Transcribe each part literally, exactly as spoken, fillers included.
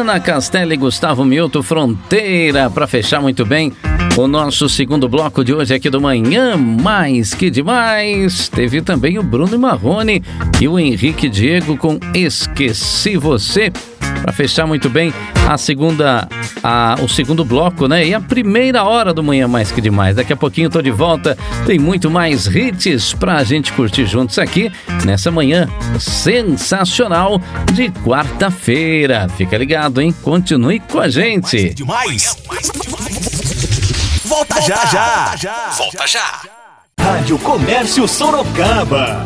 Ana Castela e Gustavo Mioto, Fronteira, para fechar muito bem o nosso segundo bloco de hoje aqui do Manhã Mais Que Demais. Teve também o Bruno Marrone e o Henrique Diego com Esqueci Você, para fechar muito bem a segunda, a, o segundo bloco, né? E a primeira hora do Manhã Mais Que Demais. Daqui a pouquinho eu tô de volta, tem muito mais hits pra gente curtir juntos aqui nessa manhã sensacional de quarta-feira. Fica ligado, hein? Continue com a gente. Mais que demais. Mais que demais. Volta, Volta já, já, já. Volta já. Rádio Comércio Sorocaba.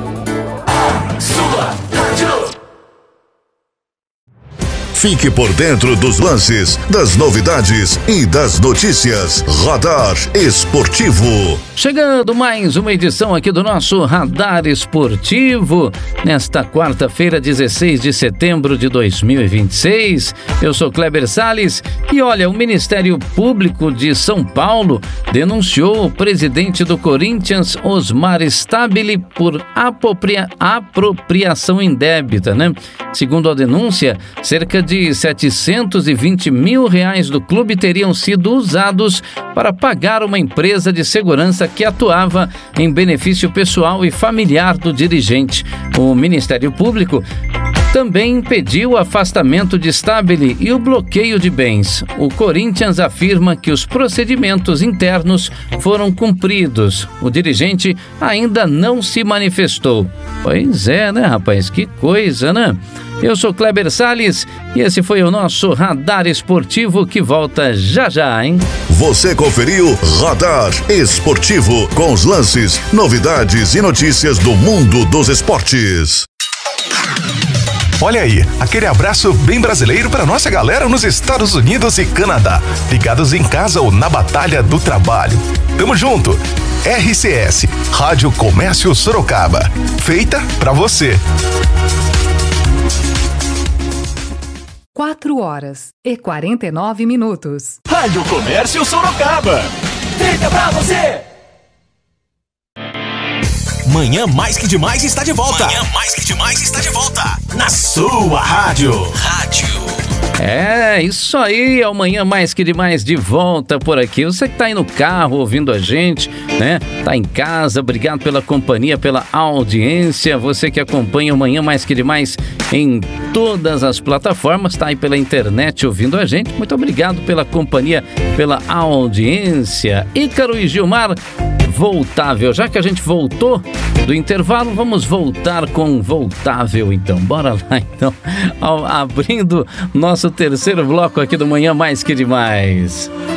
Sua rádio. Fique por dentro dos lances, das novidades e das notícias. Radar Esportivo. Chegando mais uma edição aqui do nosso Radar Esportivo, nesta quarta-feira, dezesseis de setembro de dois mil e vinte e seis. Eu sou Kleber Salles e olha, o Ministério Público de São Paulo denunciou o presidente do Corinthians, Osmar Stabile, por apropria, apropriação indébita, né? Segundo a denúncia, cerca de setecentos e vinte mil reais do clube teriam sido usados para pagar uma empresa de segurança que atuava em benefício pessoal e familiar do dirigente. O Ministério Público também pediu o afastamento de Stabile e o bloqueio de bens. O Corinthians afirma que os procedimentos internos foram cumpridos. O dirigente ainda não se manifestou. Pois é, né, rapaz? Que coisa, né? Eu sou Kleber Salles e esse foi o nosso Radar Esportivo, que volta já já, hein? Você conferiu Radar Esportivo, com os lances, novidades e notícias do mundo dos esportes. Olha aí, aquele abraço bem brasileiro para nossa galera nos Estados Unidos e Canadá, ligados em casa ou na batalha do trabalho. Tamo junto! R C S, Rádio Comércio Sorocaba, feita pra você. Quatro horas e quarenta e nove minutos. Rádio Comércio Sorocaba, feita pra você. Manhã Mais Que Demais está de volta. Manhã Mais Que Demais está de volta. Na sua rádio. Rádio. É, isso aí, é o Manhã Mais Que Demais de volta por aqui. Você que tá aí no carro ouvindo a gente, né? Tá em casa, obrigado pela companhia, pela audiência. Você que acompanha o Manhã Mais Que Demais em todas as plataformas, tá aí pela internet ouvindo a gente. Muito obrigado pela companhia, pela audiência. Ícaro e Gilmar, Voltável. Já que a gente voltou do intervalo, vamos voltar com Voltável, então. Bora lá, então. Abrindo nosso terceiro bloco aqui do Manhã Mais Que Demais.